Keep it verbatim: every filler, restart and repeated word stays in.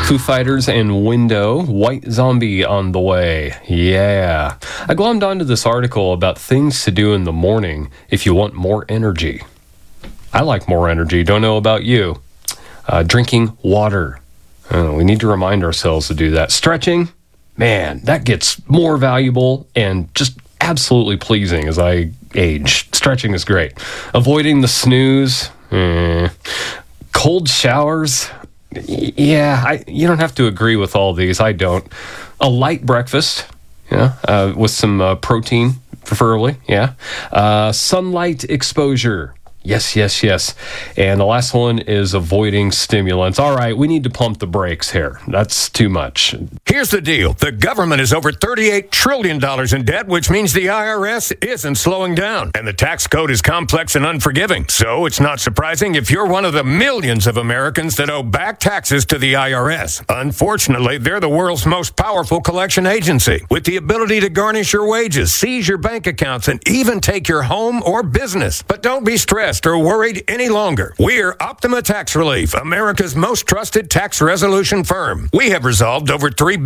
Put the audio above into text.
Foo Fighters and Window, White Zombie on the way. Yeah. I glommed onto this article about things to do in the morning if you want more energy. I like more energy. Don't know about you. Uh, drinking water. Uh, we need to remind ourselves to do that. Stretching, man, that gets more valuable and just absolutely pleasing as I age. Stretching is great. Avoiding the snooze. Eh. Cold showers. Yeah, I, you don't have to agree with all these. I don't. A light breakfast, yeah, uh, with some uh, protein, preferably, yeah. Uh, sunlight exposure. Yes, yes, yes. And the last one is avoiding stimulants. All right, we need to pump the brakes here. That's too much. Here's the deal. The government is over thirty-eight trillion dollars in debt, which means the I R S isn't slowing down. And the tax code is complex and unforgiving. So it's not surprising if you're one of the millions of Americans that owe back taxes to the I R S. Unfortunately, they're the world's most powerful collection agency, with the ability to garnish your wages, seize your bank accounts, and even take your home or business. But don't be stressed or worried any longer. We're Optima Tax Relief, America's most trusted tax resolution firm. We have resolved over three